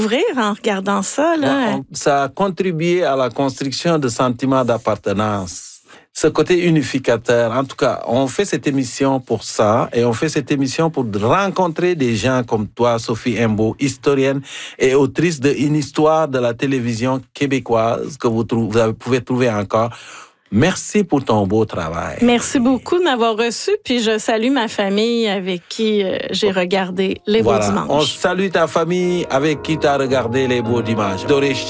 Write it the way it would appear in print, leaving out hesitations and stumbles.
découvrir en regardant ça, là. Ça a contribué à la construction de sentiments d'appartenance. Ce côté unificateur. En tout cas, on fait cette émission pour ça et on fait cette émission pour rencontrer des gens comme toi, Sophie Imbo, historienne et autrice d'une histoire de la télévision québécoise que vous pouvez trouver encore. Merci pour ton beau travail. Merci beaucoup de m'avoir reçu, puis je salue ma famille avec qui j'ai regardé Les Beaux Dimanches. On salue ta famille avec qui tu as regardé Les Beaux Dimanches.